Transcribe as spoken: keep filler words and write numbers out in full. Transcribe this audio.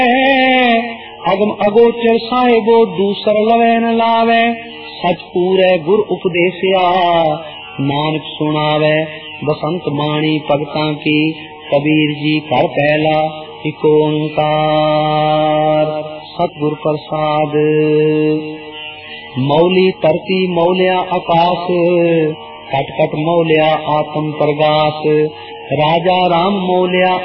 अगम अगोचर साहिबो दूसर लवे न लावे, सच पूरे गुर उपदेसिया नानक सुनावे। बसंत माणी भगतां की कबीर जी कर पहला इक ओंकार। सतगुर प्रसाद। मौली धरती मौलिया आकाश, कट कट मौलिया आत्म प्रगाश। राजा राम मौलिया